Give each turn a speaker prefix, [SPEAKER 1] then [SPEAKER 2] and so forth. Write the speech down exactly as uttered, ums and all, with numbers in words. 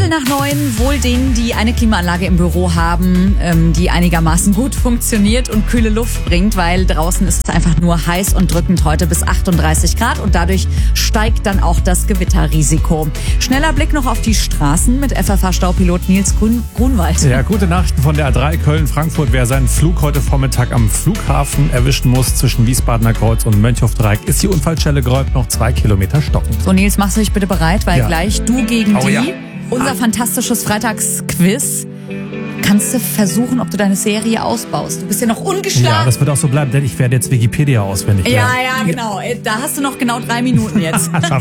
[SPEAKER 1] Viertel nach neun, wohl denen, die eine Klimaanlage im Büro haben, ähm, die einigermaßen gut funktioniert und kühle Luft bringt, weil draußen ist es einfach nur heiß und drückend heute bis achtunddreißig Grad und dadurch steigt dann auch das Gewitterrisiko. Schneller Blick noch auf die Straßen mit F F H-Staupilot Nils Grun- Grunwald.
[SPEAKER 2] Ja, gute Nachrichten von der A drei Köln-Frankfurt. Wer seinen Flug heute Vormittag am Flughafen erwischen muss zwischen Wiesbadener Kreuz und Mönchhofdreieck, ist die Unfallstelle geräumt, noch zwei Kilometer stocken.
[SPEAKER 1] So, Nils, machst du dich bitte bereit, weil
[SPEAKER 2] Ja.
[SPEAKER 1] gleich du gegen
[SPEAKER 2] Oh,
[SPEAKER 1] die,
[SPEAKER 2] ja.
[SPEAKER 1] unser fantastisches Freitagsquiz. Kannst du versuchen, ob du deine Serie ausbaust? Du bist ja noch
[SPEAKER 2] Ja,
[SPEAKER 1] ungeschlagen.
[SPEAKER 2] das wird auch so bleiben, denn ich werde jetzt Wikipedia auswendig
[SPEAKER 1] Ja,
[SPEAKER 2] lernen.
[SPEAKER 1] ja, genau. Da hast du noch genau drei Minuten jetzt.